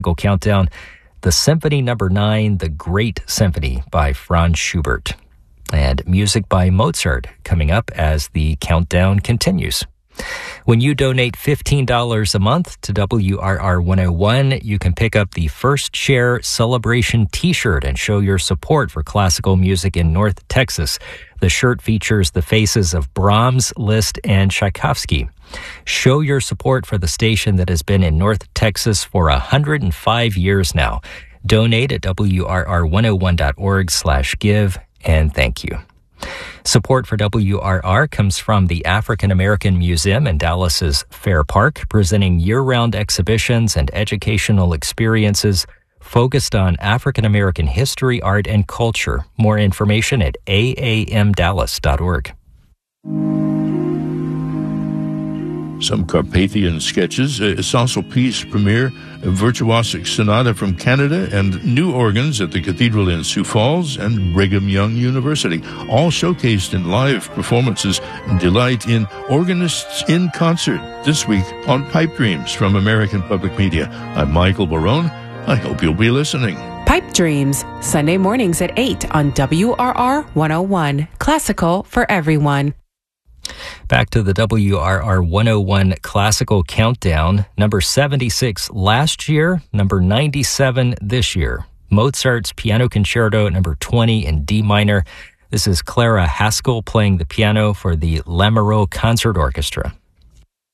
Go Countdown, the Symphony Number 9, The Great Symphony by Franz Schubert. And music by Mozart coming up as the countdown continues. When you donate $15 a month to WRR 101, you can pick up the First Chair Celebration t-shirt and show your support for classical music in North Texas. The shirt features the faces of Brahms, Liszt, and Tchaikovsky. Show your support for the station that has been in North Texas for 105 years now. Donate at WRR101.org/give, and thank you. Support for WRR comes from the African American Museum in Dallas's Fair Park, presenting year-round exhibitions and educational experiences focused on African American history, art, and culture. More information at aamdallas.org. Some Carpathian sketches, a Sassel Piece premiere, a virtuosic sonata from Canada, and new organs at the Cathedral in Sioux Falls and Brigham Young University, all showcased in live performances and delight in Organists in Concert this week on Pipe Dreams from American Public Media. I'm Michael Barone. I hope you'll be listening. Pipe Dreams, Sunday mornings at 8 on WRR 101. Classical for everyone. Back to the WRR 101 Classical Countdown. Number 76 last year, number 97 this year. Mozart's Piano Concerto number 20 in D minor. This is Clara Haskell playing the piano for the Lamoureux Concert Orchestra.